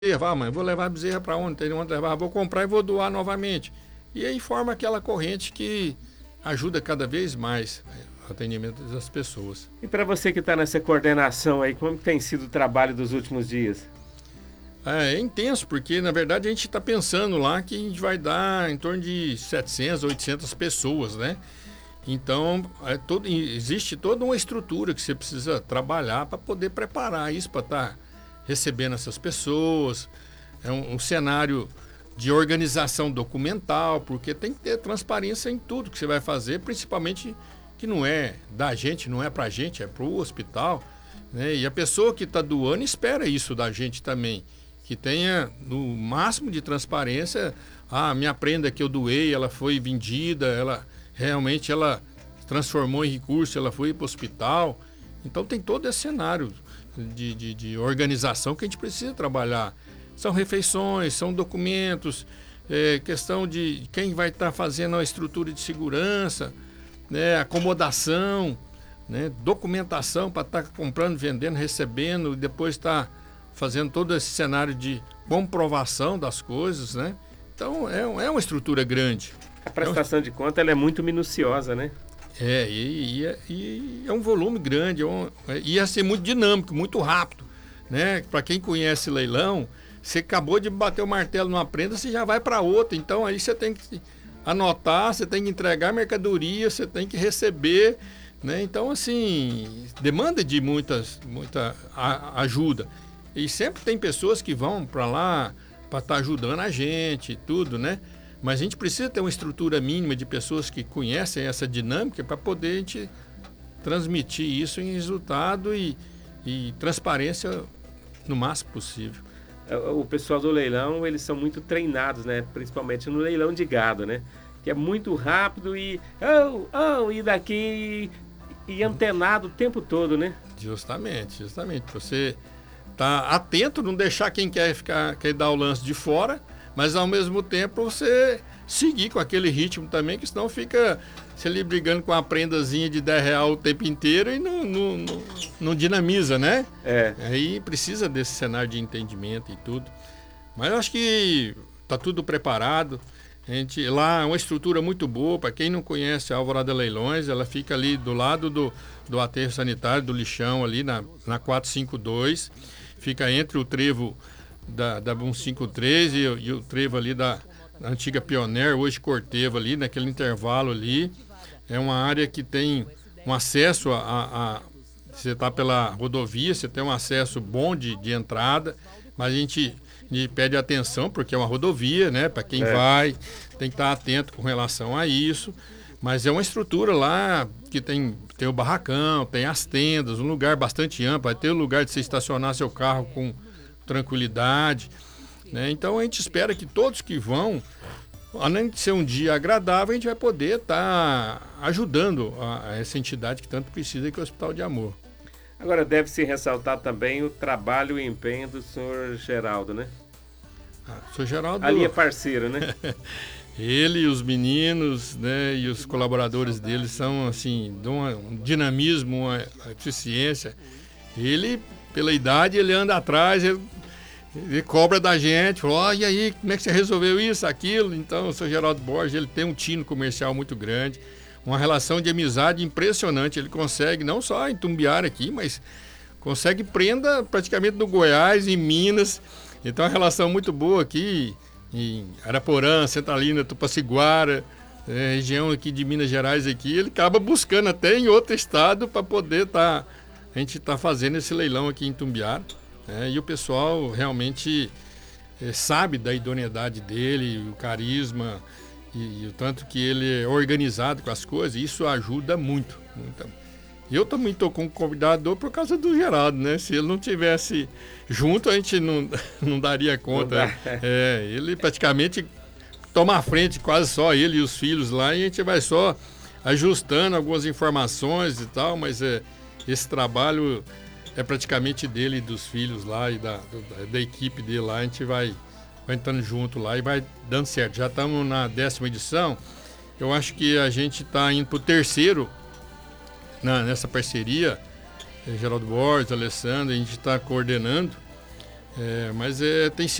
bezerra, mãe, vou levar a bezerra para onde? Tem onde levar? Vou comprar e vou doar novamente. E aí forma aquela corrente que ajuda cada vez mais o atendimento das pessoas. E para você que está nessa coordenação aí, como tem sido o trabalho dos últimos dias? É intenso, porque na verdade a gente está pensando lá que a gente vai dar em torno de 700, 800 pessoas, né? Então, existe toda uma estrutura que você precisa trabalhar para poder preparar isso, para estar recebendo essas pessoas. É um cenário de organização documental, porque tem que ter transparência em tudo que você vai fazer, principalmente que não é da gente, não é para a gente, é para o hospital, né? E a pessoa que está doando espera isso da gente também, que tenha no máximo de transparência. Minha prenda que eu doei, ela foi vendida, ela realmente transformou em recurso, ela foi para o hospital. Então tem todo esse cenário de organização que a gente precisa trabalhar. São refeições, são documentos, questão de quem vai estar fazendo a estrutura de segurança, né, acomodação, né, documentação para estar comprando, vendendo, recebendo, e depois estar fazendo todo esse cenário de comprovação das coisas, né? Então é uma estrutura grande. A prestação de conta ela é muito minuciosa, né? E é um volume grande, ia ser muito dinâmico, muito rápido, né? Para quem conhece leilão, você acabou de bater o martelo numa prenda, você já vai para outra. Então aí você tem que anotar, você tem que entregar mercadoria, você tem que receber, né? Então assim, demanda de muita ajuda. E sempre tem pessoas que vão para lá para estar ajudando a gente, tudo, né? Mas a gente precisa ter uma estrutura mínima de pessoas que conhecem essa dinâmica para poder a gente transmitir isso em resultado e transparência no máximo possível. O pessoal do leilão, eles são muito treinados, né? Principalmente no leilão de gado, né? Que é muito rápido e daqui e antenado o tempo todo, né? Justamente. Você tá atento, não deixar quem quer dar o lance de fora, mas ao mesmo tempo você seguir com aquele ritmo também, que senão fica você ali brigando com a prendazinha de R$10 o tempo inteiro e não dinamiza, né? Aí precisa desse cenário de entendimento e tudo. Mas eu acho que tá tudo preparado. Lá é uma estrutura muito boa. Para quem não conhece a Alvorada Leilões, ela fica ali do lado do aterro sanitário, do lixão ali na 452. Fica entre o trevo da 153 e o trevo ali da antiga Pioneer, hoje Corteva ali, naquele intervalo ali. É uma área que tem um acesso você está pela rodovia, você tem um acesso bom de entrada, mas a gente pede atenção porque é uma rodovia, né? Para quem vai, tem que estar atento com relação a isso. Mas é uma estrutura lá que tem o barracão, tem as tendas, um lugar bastante amplo, vai ter o lugar de você estacionar seu carro com tranquilidade, né? Então a gente espera que todos que vão, além de ser um dia agradável, a gente vai poder estar ajudando essa entidade que tanto precisa, que é o Hospital de Amor. Agora deve-se ressaltar também o trabalho e empenho do senhor Geraldo, né? O senhor Geraldo... Ali é parceiro, né? Ele e os meninos, né, e os colaboradores dele são, assim, de um dinamismo, uma eficiência. Ele, pela idade, ele anda atrás, ele cobra da gente, fala, e aí, como é que você resolveu isso, aquilo? Então, o seu Geraldo Borges, ele tem um tino comercial muito grande, uma relação de amizade impressionante. Ele consegue, não só em Tumbiara aqui, mas consegue prenda praticamente no Goiás, em Minas. Então, é uma relação muito boa aqui em Araporã, Centralina, Tupaciguara, região aqui de Minas Gerais aqui. Ele acaba buscando até em outro estado para poder a gente tá fazendo esse leilão aqui em Tumbiara. E o pessoal realmente sabe da idoneidade dele, o carisma e o tanto que ele é organizado com as coisas. Isso ajuda muito. Eu também estou como convidador por causa do Geraldo, né? Se ele não tivesse junto, a gente não daria conta. Ele praticamente toma a frente, quase só ele e os filhos lá, e a gente vai só ajustando algumas informações e tal, mas esse trabalho é praticamente dele e dos filhos lá e da equipe dele lá. A gente vai entrando junto lá e vai dando certo. Já estamos na 10ª edição. Eu acho que a gente está indo para o 3º nessa parceria, Geraldo Borges, Alessandro, a gente está coordenando. Mas tem